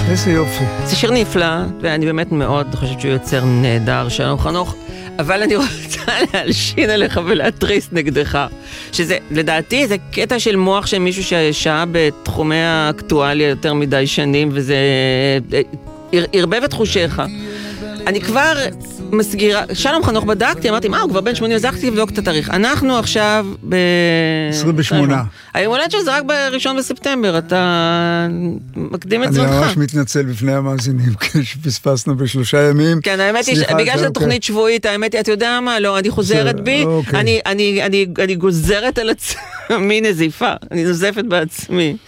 איזה יופי. זה שיר נפלא, ואני באמת מאוד חושבת שהוא יוצר נהדר, שלום חנוך, אבל אני רוצה להלשין עליך ולהתריס נגדך, שזה, לדעתי, זה קטע של מוח של מישהו ששעה בתחומי האקטואליה יותר מדי שנים, וזה ערבב את חושיך. אני כבר מסגירה, שלום חנוך בדקתי, אמרתי, הוא כבר בן 80, אז הלכתי לבדוק את התאריך. אנחנו עכשיו 28. היום הולד שזה רק ב1 בספטמבר, אתה מקדים את זמנך. אני ממש מתנצל בפני המאזינים, כשפספסנו ב3 ימים. כן, האמת היא, בגלל שזו תוכנית שבועית, אתה יודע מה, לא, אני חוזרת בי, אני גוזרת על עצמי נזיפה, אני נוזפת בעצמי.